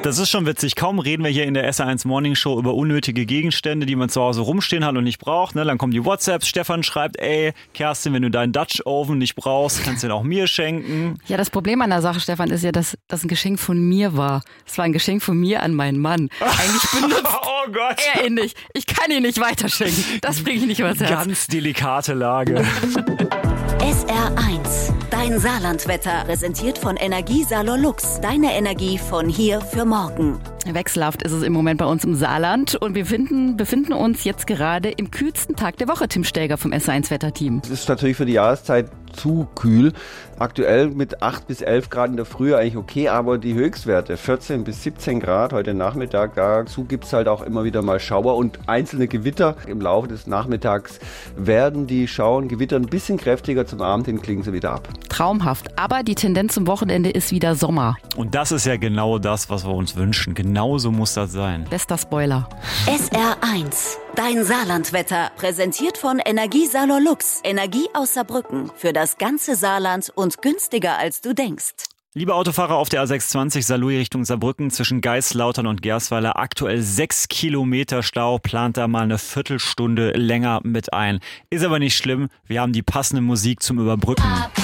Das ist schon witzig. Kaum reden wir hier in der SR1 Morning Show über unnötige Gegenstände, die man zu Hause rumstehen hat und nicht braucht. Ne? Dann kommen die WhatsApps. Stefan schreibt, ey, Kerstin, wenn du deinen Dutch Oven nicht brauchst, kannst du den auch mir schenken. Ja, das Problem an der Sache, Stefan, ist ja, dass das ein Geschenk von mir war. Es war ein Geschenk von mir an meinen Mann. Eigentlich benutzt oh Gott. er ihn nicht. Ich kann ihn nicht weiterschenken. Das bringe ich nicht übers Herz. Ganz delikate Lage. SR1, dein Saarlandwetter, präsentiert von Energiesalon Lux. Deine Energie von hier für morgen. Wechselhaft ist es im Moment bei uns im Saarland und wir befinden uns jetzt gerade im kühlsten Tag der Woche, Tim Stelger vom SR1-Wetterteam. Es ist natürlich für die Jahreszeit zu kühl. Aktuell mit 8 bis 11 Grad in der Früh eigentlich okay, aber die Höchstwerte 14 bis 17 Grad heute Nachmittag, dazu gibt es halt auch immer wieder mal Schauer und einzelne Gewitter. Im Laufe des Nachmittags werden die Schauer, Gewitter ein bisschen kräftiger, zum Abend hin klingen sie wieder ab. Traumhaft, aber die Tendenz zum Wochenende ist wieder Sommer. Und das ist ja genau das, was wir uns wünschen. Genauso muss das sein. Bester Spoiler. SR1, dein Saarlandwetter, präsentiert von Energiesalon Lux. Energie aus Saarbrücken für das ganze Saarland und günstiger als du denkst. Liebe Autofahrer auf der A620 Saarlouis Richtung Saarbrücken zwischen Geislautern und Gersweiler, aktuell 6 Kilometer Stau, plant da mal eine Viertelstunde länger mit ein. Ist aber nicht schlimm, wir haben die passende Musik zum Überbrücken.